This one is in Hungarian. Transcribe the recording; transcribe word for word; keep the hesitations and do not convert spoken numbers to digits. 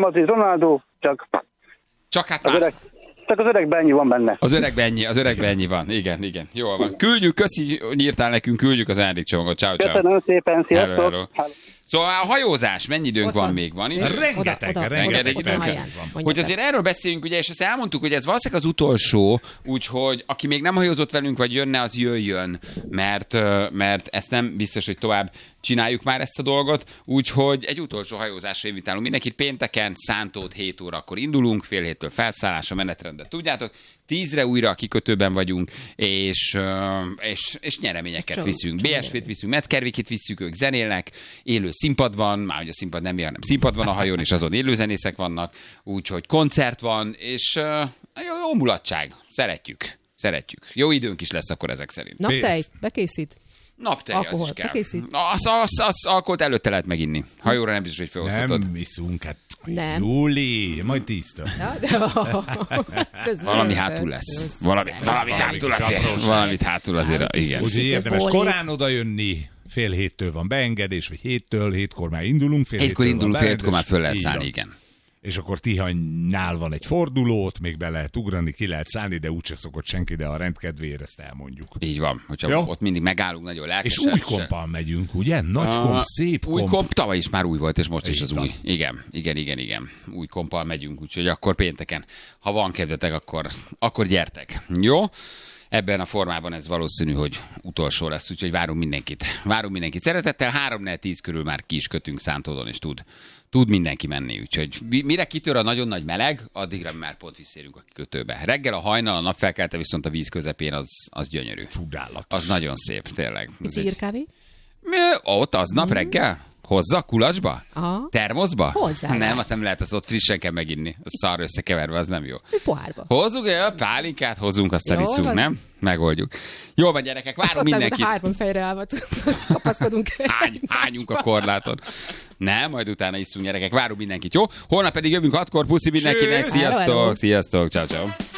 Madrid, Ronaldo, csak... Csak hát az öreg, csak az öreg Benyi van benne. Az öreg Benyi, az öreg Benyi van. Igen, igen. Jól van. Küldjük, köszi, hogy írtál nekünk, küldjük az ajándékcsomagot. Ciao, ciao. Köszönöm szépen, sziasztok. Hello, hello. Hello. Szóval a hajózás, mennyi időnk van, van még? Van itt? Rengeteg, oda, rengeteg oda, oda, van. Hogy azért erről beszéljünk, ugye, és azt elmondtuk, hogy ez valószínűleg az utolsó, úgyhogy aki még nem hajózott velünk, vagy jönne, az jöjjön, mert, mert ezt nem biztos, hogy tovább csináljuk már ezt a dolgot, úgyhogy egy utolsó hajózásra invitálunk mindenkit. Pénteken, Szántót hét órakor indulunk, fél héttől felszállás, a menetrendet tudjátok, tízre újra a kikötőben vagyunk, és, és, és nyereményeket Csomó, viszünk. bé es vé-t viszünk, Metkervikit viszük, ők zenélnek, élő színpad van, már hogy a színpad nem ilyen, hanem színpad van a hajón, és azon élőzenészek vannak, úgyhogy koncert van, és jó, jó mulatság. Szeretjük. Szeretjük. Jó időnk is lesz akkor ezek szerint. Naptej, bekészít. Naptej, alkohol, az is kell. Bekészít. Az, az, az alkoholt előtte lehet meginni. Hajóra nem biztos, hogy felhozhatod. Nem iszunk, hát nem. Júli, majd tiszta. Valami hátul lesz. Valami, valami hátul azért. Valamit hátul azért, igen. Úgyhogy érdemes korán oda jönni. Fél héttől van beengedés, vagy héttől, hétkor már indulunk. Fél hétkor indulunk, fél hétkor már föl lehet szállni, igen. És akkor Tihanynál van egy fordulót, még be lehet ugrani, ki lehet szállni, de úgyse szokott senki, de a rendkedvéért ezt elmondjuk. Így van, hogyha ja. ott mindig megállunk nagyon lelkesen. És új kompal megyünk, ugye? Nagy komp, uh, szép komp. Új komp, tavaly is már új volt, és most is az van. új. Igen, igen, igen, igen. Új kompal megyünk, úgyhogy akkor pénteken, ha van kedvetek, akkor, akkor gyertek. Jó? Ebben a formában ez valószínű, hogy utolsó lesz, úgyhogy várunk mindenkit. Várunk mindenkit szeretettel, három tíz körül már ki is kötünk Szántódon, és tud, tud mindenki menni. Úgyhogy mire kitör a nagyon nagy meleg, addigra már pont visszérünk a kikötőbe. Reggel a hajnal, a napfelkelte viszont a víz közepén az, az gyönyörű. Csodálatos. Az nagyon szép, tényleg. Szírkávé? Ott aznap mm. reggel? Hozza kulacsba? Aha. Termoszba? Hozzá. Nem, azt nem lehet, az ott frissen kell meginni. Az szar összekeverve, az nem jó. Pohárba. Hozzuk, a pálinkát hozunk, aztán Jól viszünk, van. nem? Megoldjuk. Jól van, gyerekek, várunk mindenkit. Azt hárman fejre állva kapaszkodunk. Hány, hányunk a korláton. Nem, majd utána iszunk, gyerekek. Várunk mindenkit, jó? Holnap pedig jövünk hatkor. Puszi mindenkinek. Sziasztok, sziasztok. Ciao, ciao.